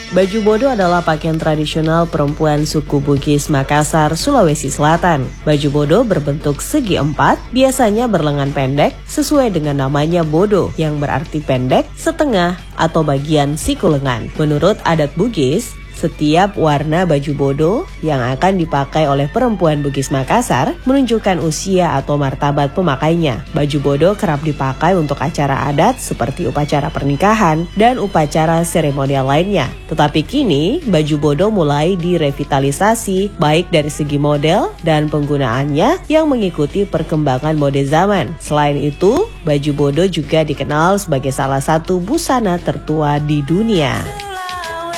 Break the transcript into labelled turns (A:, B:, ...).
A: Baju bodo adalah pakaian tradisional perempuan suku Bugis Makassar, Sulawesi Selatan. Baju bodo berbentuk segi empat, biasanya berlengan pendek, sesuai dengan namanya bodo, yang berarti pendek, setengah, atau bagian siku lengan. Menurut adat Bugis, setiap warna baju bodo yang akan dipakai oleh perempuan Bugis Makassar menunjukkan usia atau martabat pemakainya. Baju bodo kerap dipakai untuk acara adat seperti upacara pernikahan dan upacara seremonial lainnya. Tetapi kini, baju bodo mulai direvitalisasi baik dari segi model dan penggunaannya yang mengikuti perkembangan mode zaman. Selain itu, baju bodo juga dikenal sebagai salah satu busana tertua di dunia.